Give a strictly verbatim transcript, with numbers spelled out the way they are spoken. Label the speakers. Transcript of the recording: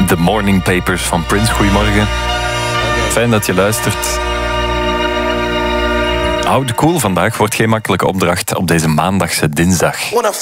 Speaker 1: The Morning Papers van Prince. Goedemorgen. Fijn dat je luistert. Hou de koel, vandaag wordt geen makkelijke opdracht op deze maandagse dinsdag.